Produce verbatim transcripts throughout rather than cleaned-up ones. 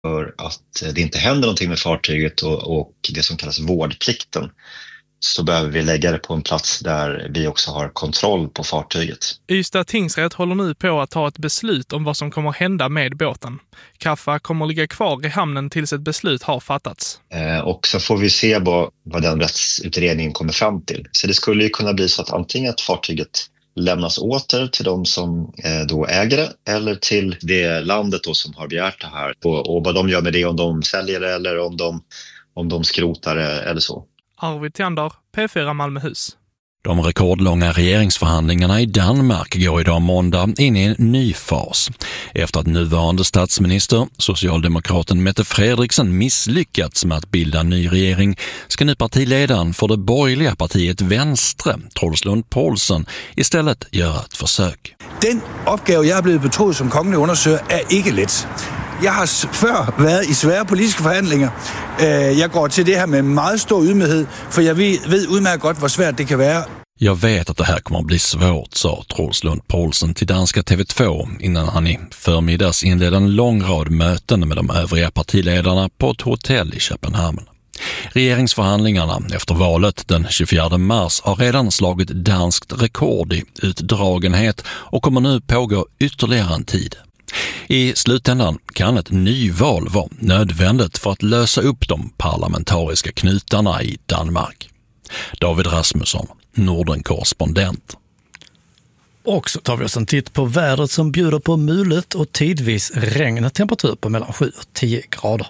för att det inte händer någonting med fartyget och, och det som kallas vårdplikten, så behöver vi lägga det på en plats där vi också har kontroll på fartyget. Ystad tingsrätt håller nu på att ta ett beslut om vad som kommer hända med båten. Kaffa kommer ligga kvar i hamnen tills ett beslut har fattats. Eh, och så får vi se vad, vad den rättsutredningen kommer fram till. Så det skulle ju kunna bli så att antingen att fartyget lämnas åter till de som eh, då äger det, eller till det landet då som har begärt det här. Och, och vad de gör med det, om de säljer det eller om de, om de skrotar det eller så. Arvid Tiander, P fyra Malmöhus. De rekordlånga regeringsförhandlingarna i Danmark går idag måndag in i en ny fas. Efter att nuvarande statsminister, socialdemokraten Mette Frederiksen, misslyckats med att bilda en ny regering, ska nu partiledaren för det borgerliga partiet Venstre, Troels Lund Poulsen, istället göra ett försök. Den opgave, jeg er blevet betroet som kongelig undersøger, er ikke let. Jeg har før været i svære politiske forhandlinger. Jeg går til det her med meget stor ydmyghed, for jeg ved udmærket godt, hvor svært det kan være. Jag vet att det här kommer att bli svårt, sa Troels Lund Poulsen till danska T V två innan han i förmiddags inledde en lång rad möten med de övriga partiledarna på ett hotell i Köpenhamn. Regeringsförhandlingarna efter valet den tjugofjärde mars har redan slagit danskt rekord i utdragenhet och kommer nu pågå ytterligare en tid. I slutändan kan ett nyval vara nödvändigt för att lösa upp de parlamentariska knutarna i Danmark. David Rasmusson, Norden-korrespondent. Och så tar vi oss en titt på vädret som bjuder på mulet och tidvis regn, temperatur på mellan sju och tio grader.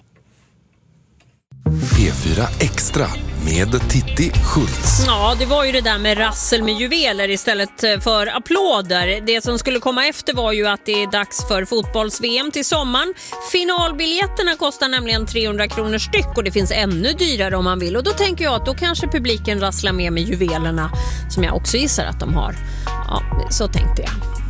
P fyra Extra med Titti Schultz. Ja, det var ju det där med rassel med juveler istället för applåder. Det som skulle komma efter var ju att det är dags för fotbolls-V M till sommaren. Finalbiljetterna kostar nämligen trehundra kronor styck och det finns ännu dyrare om man vill. Och då tänker jag att då kanske publiken rasslar med med juvelerna som jag också gissar att de har. Ja, så tänkte jag.